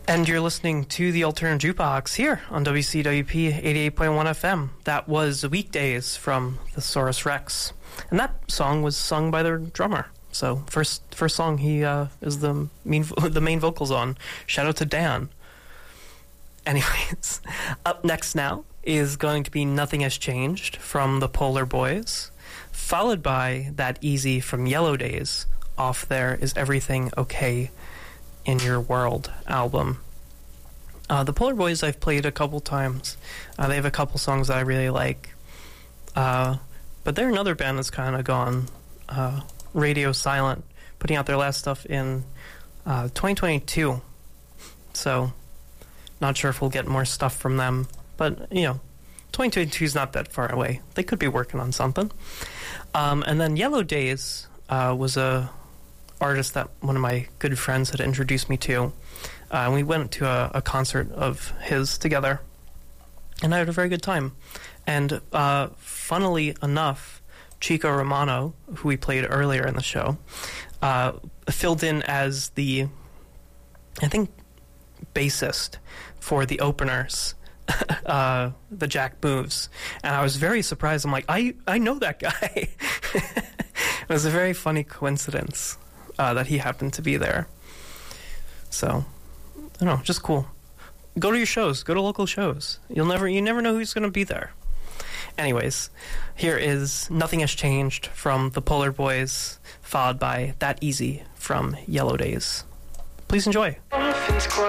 And you're listening to the Alternative Jukebox here on WCWP 88.1 FM. That was Weekdays from Thesaurus Rex. And that song was sung by their drummer. So first song he is the main vocals on. Shout out to Dan. Anyways, up next now is going to be Nothing Has Changed from the Polar Boys, followed by That Easy from Yellow Days. Off there is Everything Okay in Your World album. The Polar Boys I've played a couple times. They have a couple songs that I really like. But they're another band that's kind of gone radio silent, putting out their last stuff in 2022. So, not sure if we'll get more stuff from them. But, 2022 is not that far away. They could be working on something. And then Yellow Days was a artist that one of my good friends had introduced me to. And we went to a concert of his together, and I had a very good time. And funnily enough, Chico Romano, who we played earlier in the show, filled in as the, I think, bassist for the openers, the Jack Moves. And I was very surprised. I'm like, I know that guy. It was a very funny coincidence that he happened to be there. So, I don't know, just cool. Go to your shows. Go to local shows. You never know who's going to be there. Anyways, here is Nothing Has Changed from the Polar Boys, followed by That Easy from Yellow Days. Please enjoy.